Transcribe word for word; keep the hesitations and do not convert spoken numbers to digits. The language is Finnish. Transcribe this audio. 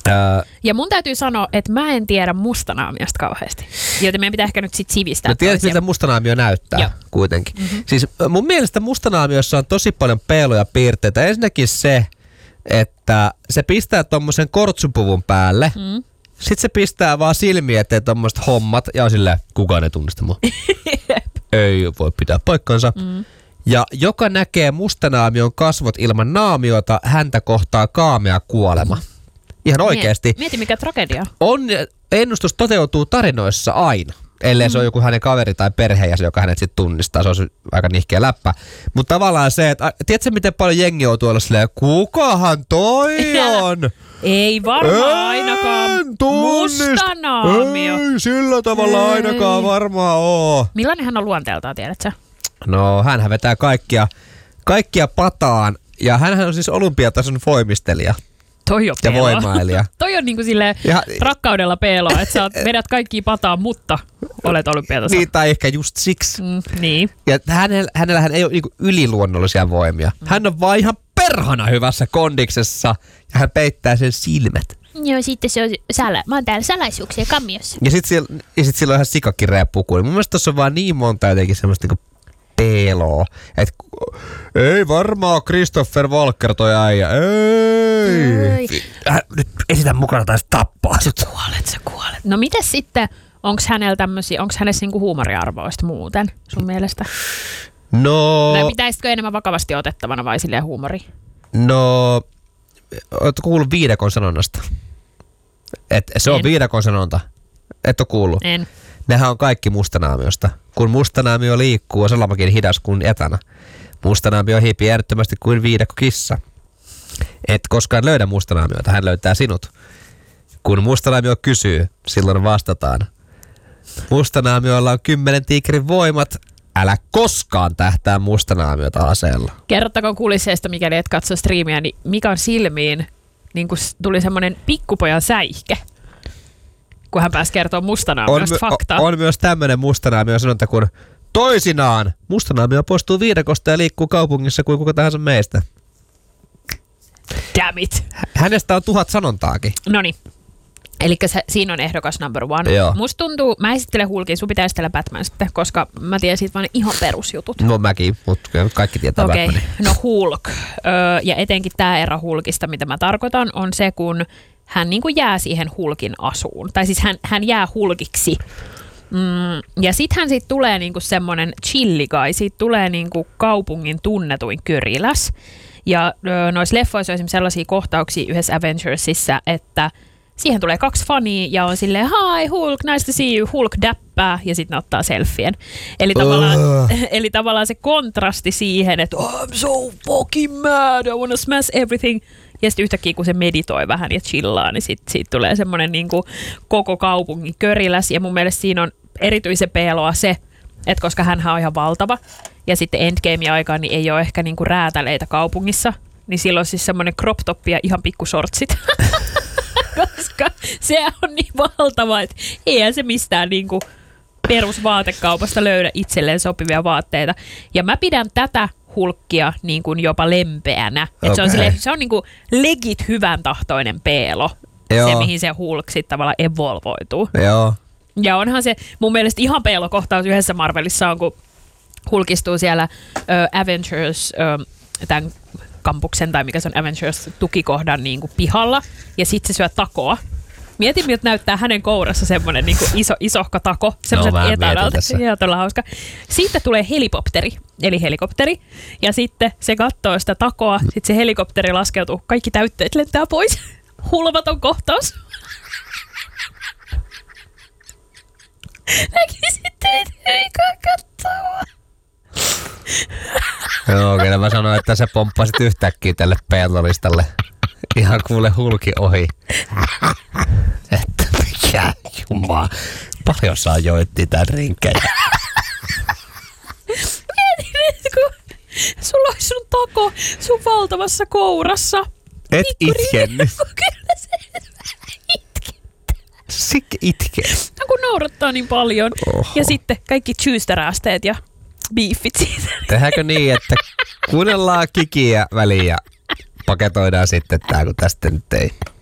Ää... Ja mun täytyy sanoa, että mä en tiedä mustanaamiosta kauheasti. Joten meidän pitää ehkä nyt sit sivistää. No tiedät, miltä mustanaamio näyttää Joo. kuitenkin. Mm-hmm. Siis mun mielestä mustanaamiossa on tosi paljon peeloja piirteitä. Ensinnäkin se, että se pistää tommosen kortsupuvun päälle. Mm. Sitten se pistää vaan silmiä, ettei tommoset hommat. Ja on silleen, kukaan ei tunnista mua. Ei voi pitää paikkansa. Mm. Ja joka näkee mustanaamion kasvot ilman naamiota, häntä kohtaa kaamea kuolema. Ihan oikeesti. Mieti mikä tragedia. On, ennustus toteutuu tarinoissa aina. Ellei mm. se on joku hänen kaveri tai perheenjäsen, joka hänet sitten tunnistaa. Se on aika nihkeä läppä. Mutta tavallaan se, että tiedätkö miten paljon jengi on tuolla silleen, kukahan toi on? Ei varmaan ainakaan mustanaamio. Ei sillä tavalla Ei. ainakaan varmaan oo. Millainen hän on luonteeltaan, tiedätkö? No, hänhän vetää kaikkia, kaikkia pataan. Ja hänhän on siis olympiatason voimistelija. Toi on ja voimailija. Toi on niinku silleen ja, rakkaudella peeloa, että sä oot, vedät kaikkia pataan, mutta olet olympiatason. Niin, tai ehkä just siksi. Mm, niin. Ja hänellä, hänellähän ei ole niinku yliluonnollisia voimia. Mm. Hän on vaan ihan perhana hyvässä kondiksessa ja hän peittää sen silmät. Joo, sitten se on sala. Mä oon täällä salaisuuksia kammiossa. Ja sit, siellä, ja sit sillä on ihan sikakireä puku. Mun mielestä tossa on vaan niin monta jotenkin semmoista niinku peloa. Et ei varmaan Christopher Walker toi äijä. Ei. ei. Äh, nyt esitän mukana taisi tappaa sut. Sä kuolet, sä kuolet. No mites sitten, onks hänellä tämmösiä, onks hänessä niinku huumoriarvoista muuten sun mielestä? No. No pitäisikö enemmän vakavasti otettavana vai silleen huumori? No, ootko kuullut viidakon sanonnasta? Et se on en. viidakon sanonta. Et oo kuullut? En. Nehän on kaikki mustanaamiosta. Kun mustanaamio liikkuu, on salamakin hidas kuin etana. Mustanaamio hiipii äärettömästi kuin viidakkokissa. Et koskaan löydä mustanaamiota, hän löytää sinut. Kun mustanaamio kysyy, silloin vastataan. Mustanaamiolla on kymmenen tiikerin voimat. Älä koskaan tähtää mustanaamiota aseella. Kerrottakoon kulisseista, mikäli et katso striimiä, niin Mikan silmiin niin kun tuli semmoinen pikkupojan säihke, kun hän pääsi kertoa mustanaamiosta on, faktaa. On myös tämmöinen mustanaamio sanonta, kun toisinaan mustanaamio poistuu viidakosta ja liikkuu kaupungissa kuin kuka tahansa meistä. Damn it. Hänestä on tuhat sanontaakin. Noniin. Eli siinä on ehdokas number one. Joo. Musta tuntuu, mä esittelen Hulkin, sun pitää esitellä Batman sitten, koska mä tiedän siitä vaan ihan perusjutut. No mäkin, mutta kaikki tietää okay. Batmanin. No Hulk. Öö, ja etenkin tää erä Hulkista, mitä mä tarkoitan, on se, kun hän niinku jää siihen Hulkin asuun. Tai siis hän, hän jää Hulkiksi. Mm, ja sit hän siitä tulee niinku semmonen chilli guy, siitä tulee niinku kaupungin tunnetuin köriläs. Ja öö, noissa leffoissa on esimerkiksi sellaisia kohtauksia yhdessä Avengersissa, että siihen tulee kaksi fania ja on silleen, hi Hulk, nice to see you, Hulk däppää ja sitten ne ottaa selfien. Eli tavallaan, uh. eli tavallaan se kontrasti siihen, että oh, I'm so fucking mad, I wanna smash everything. Ja sitten yhtäkkiä kun se meditoi vähän ja chillaa, niin sitten siitä tulee semmoinen niinku koko kaupungin köriläs. Ja mun mielestä siinä on erityisen peloa se, että koska hänhän on ihan valtava ja sitten Endgamein aikaan niin ei ole ehkä niinku räätäleitä kaupungissa, niin silloin on siis semmoinen crop top ja ihan pikkusortsit. Koska se on niin valtava, että eihän se mistään niinku perusvaatekaupasta löydä itselleen sopivia vaatteita. Ja mä pidän tätä Hulkkia niin kuin jopa lempeänä. Okay. Se on, sille, se on niin kuin legit hyvän tahtoinen peelo. Joo. Se, mihin se Hulk sitten tavallaan evolvoituu. Joo. Ja onhan se mun mielestä ihan peelokohtaus yhdessä Marvelissa on, kun Hulk istuu siellä ö, Avengers, ö, tämän kampuksen tai mikä se on Avengers-tukikohdan niin kuin pihalla, ja sitten se syö takoa. Mietin, miltä näyttää hänen kourassa semmoinen niin kuin iso, isohka tako, semmoiset no, etänalta. Ihan todella hauska. Sitten tulee helikopteri, eli helikopteri, ja sitten se katsoo sitä takoa, sitten se helikopteri laskeutuu, kaikki täytteet lentää pois. Hulvaton kohtaus. Näkisitte, että eikä katsoa. Joo, kyllä mä sanoin, että sä pomppasit yhtäkkiä tälle peilolistalle. Ihan kuule Hulki ohi. Että mikä jumala. Paljon saa joittia tän rinkkejä. Mietin, että kun sulla olisi sun tako sun valtavassa kourassa. Et itkennyt. Kyllä se itkettää. Sikke itkee. No kun naurattaa niin paljon. Oho. Ja sitten kaikki chyysterästeet ja beefit siitä. Tehdäänkö niin, että kuunnellaan Kikiä väliin ja paketoidaan sitten tää, kun tästä nyt ei